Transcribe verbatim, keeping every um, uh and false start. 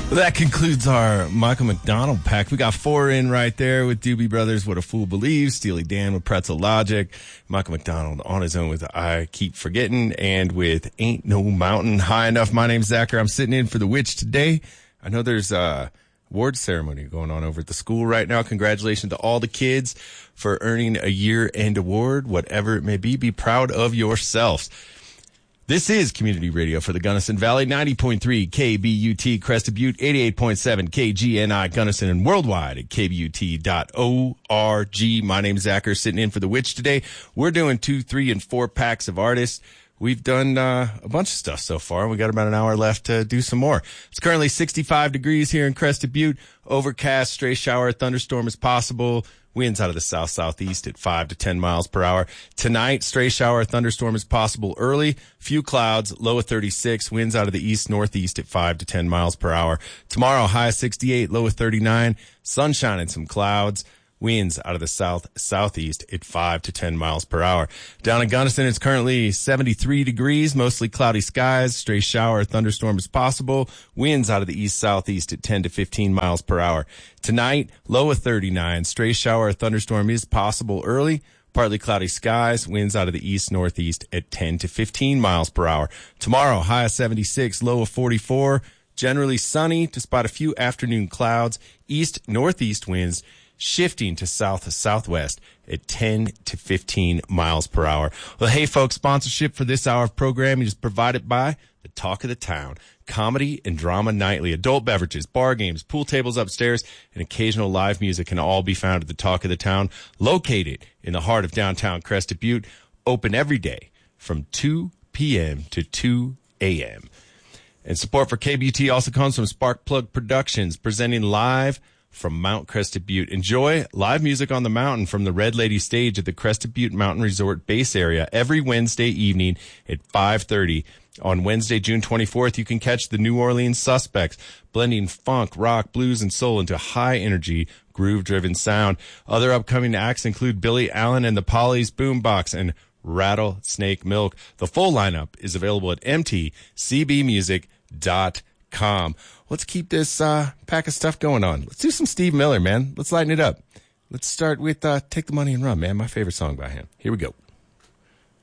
Well, that concludes our Michael McDonald pack. We got four in right there with Doobie Brothers, What a Fool Believes, Steely Dan with Pretzel Logic, Michael McDonald on his own with I Keep Forgetting, and with Ain't No Mountain High Enough. My name's Zachary. I'm sitting in for the Witch today. I know there's a award ceremony going on over at the school right now. Congratulations to all the kids for earning a year-end award, whatever it may be. Be proud of yourselves. This is Community Radio for the Gunnison Valley, ninety point three K B U T Crested Butte, eighty-eight point seven K G N I Gunnison, and worldwide at K B U T dot org. My name's Zachary, sitting in for the Witch today. We're doing two, three, and four packs of artists. We've done uh, a bunch of stuff so far. We got about an hour left to do some more. It's currently sixty-five degrees here in Crested Butte. Overcast, stray shower, thunderstorm is possible. Winds out of the south-southeast at five to ten miles per hour. Tonight, stray shower, thunderstorm is possible early. Few clouds, low of thirty-six. Winds out of the east-northeast at five to ten miles per hour. Tomorrow, high of sixty-eight, low of thirty-nine. Sunshine and some clouds. Winds out of the south-southeast at five to ten miles per hour. Down in Gunnison, it's currently seventy-three degrees, mostly cloudy skies. Stray shower, thunderstorm is possible. Winds out of the east-southeast at ten to fifteen miles per hour. Tonight, low of thirty-nine. Stray shower, thunderstorm is possible early. Partly cloudy skies. Winds out of the east-northeast at ten to fifteen miles per hour. Tomorrow, high of seventy-six, low of forty-four. Generally sunny, despite a few afternoon clouds. East-northeast winds shifting to south-southwest at ten to fifteen miles per hour. Well, hey, folks, sponsorship for this hour of programming is provided by the Talk of the Town, comedy and drama nightly. Adult beverages, bar games, pool tables upstairs, and occasional live music can all be found at the Talk of the Town, located in the heart of downtown Crested Butte, open every day from two p.m. to two a.m. And support for K B U T also comes from Sparkplug Productions, presenting live from Mount Crested Butte. Enjoy live music on the mountain from the Red Lady stage at the Crested Butte Mountain Resort base area every Wednesday evening at five thirty. On Wednesday, June twenty-fourth, you can catch the New Orleans Suspects, blending funk, rock, blues, and soul into high-energy, groove-driven sound. Other upcoming acts include Billy Allen and the Polly's Boombox and Rattlesnake Milk. The full lineup is available at m t c b music dot com. Let's keep this uh, pack of stuff going on. Let's do some Steve Miller, man. Let's lighten it up. Let's start with uh, Take the Money and Run, man. My favorite song by him. Here we go.